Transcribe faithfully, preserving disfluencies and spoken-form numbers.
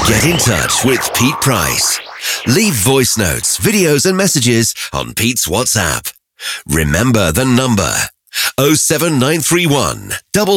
Get in touch with Pete Price. Leave voice notes, videos and messages on Pete's WhatsApp. Remember the number oh seven nine three one